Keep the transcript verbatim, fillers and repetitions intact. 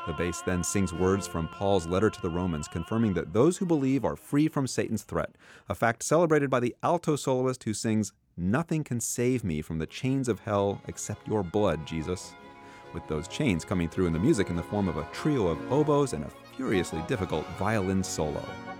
The bass then sings words from Paul's letter to the Romans, confirming that those who believe are free from Satan's threat, a fact celebrated by the alto soloist who sings, "Nothing can save me from the chains of hell except your blood, Jesus," with those chains coming through in the music in the form of a trio of oboes and a furiously difficult violin solo.